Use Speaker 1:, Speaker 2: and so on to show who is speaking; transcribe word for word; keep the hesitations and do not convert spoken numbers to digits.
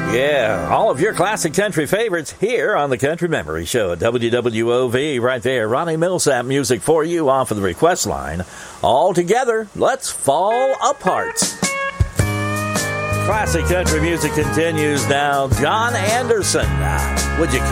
Speaker 1: Yeah, all of your classic country favorites here on the Country Memory Show at W W O V right there. Ronnie Millsap music for you off of the request line. All together, let's fall apart. Classic country music continues now. John Anderson, would you